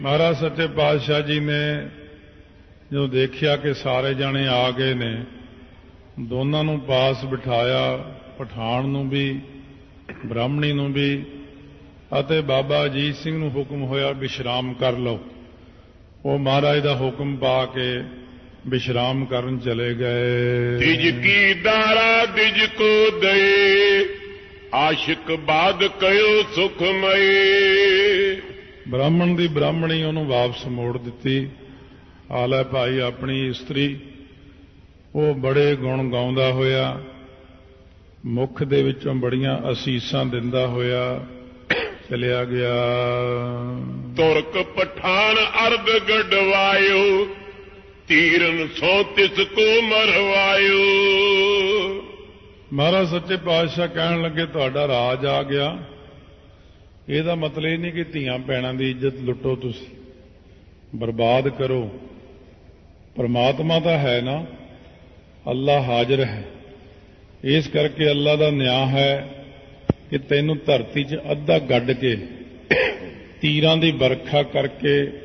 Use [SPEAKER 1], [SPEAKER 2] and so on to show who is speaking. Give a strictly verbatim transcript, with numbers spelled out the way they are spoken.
[SPEAKER 1] ਮਹਾਰਾਜ ਸੱਚੇ ਪਾਤਸ਼ਾਹ ਜੀ ਨੇ ਜਦੋਂ ਦੇਖਿਆ ਕਿ ਸਾਰੇ ਜਾਣੇ ਆ ਗਏ ਨੇ, ਦੋਨਾਂ ਨੂੰ ਪਾਸ ਬਿਠਾਇਆ, ਪਠਾਨ ਨੂੰ ਵੀ ਬ੍ਰਾਹਮਣੀ ਨੂੰ ਵੀ, ਅਤੇ ਬਾਬਾ ਅਜੀਤ ਸਿੰਘ ਨੂੰ ਹੁਕਮ ਹੋਇਆ ਵਿਸ਼ਰਾਮ ਕਰ ਲਓ। ਉਹ ਮਹਾਰਾਜ ਦਾ ਹੁਕਮ ਪਾ ਕੇ ਵਿਸ਼ਰਾਮ ਕਰਨ ਚਲੇ ਗਏ।
[SPEAKER 2] ਤਿਜ ਕੀ ਦਾਰਾ ਦਿਜ ਕੋ ਦਏ, ਆਸ਼ਿਕ ਬਾਦ ਕਯੋ ਸੁਖਮਏ।
[SPEAKER 1] ਬ੍ਰਾਹਮਣ ਦੀ ਬ੍ਰਾਹਮਣੀ ਉਹਨੂੰ ਵਾਪਸ ਮੋੜ ਦਿੱਤੀ। ਆ ਲੈ ਭਾਈ ਆਪਣੀ ਇਸਤਰੀ। ਉਹ ਬੜੇ ਗੁਣ ਗਾਉਂਦਾ ਹੋਇਆ, ਮੁੱਖ ਦੇ ਵਿੱਚੋਂ ਬੜੀਆਂ ਅਸੀਸਾਂ ਦਿੰਦਾ ਹੋਇਆ ਚਲਿਆ ਗਿਆ।
[SPEAKER 2] ਤੁਰਕ ਪਠਾਨ ਅਰਧ ਗੜਵਾਇਓ, ਤੀਰਨ ਸੋ ਤਿਸ ਕੋ ਮਰਵਾਇਓ।
[SPEAKER 1] ਮਹਾਰਾਜ ਸੱਚੇ ਪਾਤਸ਼ਾਹ ਕਹਿਣ ਲੱਗੇ ਤੁਹਾਡਾ ਰਾਜ ਆ ਗਿਆ। ਇਹਦਾ ਮਤਲਬ ਇਹ ਨਹੀਂ ਕਿ ਧੀਆਂ ਭੈਣਾਂ ਦੀ ਇੱਜ਼ਤ ਲੁੱਟੋ, ਤੁਸੀਂ ਬਰਬਾਦ ਕਰੋ। ਪਰਮਾਤਮਾ ਤਾਂ ਹੈ ਨਾ, ਅੱਲਾ ਹਾਜ਼ਰ ਹੈ। ਇਸ ਕਰਕੇ ਅੱਲਾ ਦਾ ਨਿਆਂ ਹੈ ਕਿ ਤੈਨੂੰ ਧਰਤੀ 'ਚ ਅੱਧਾ ਗੱਡ ਕੇ ਤੀਰਾਂ ਦੀ ਵਰਖਾ ਕਰਕੇ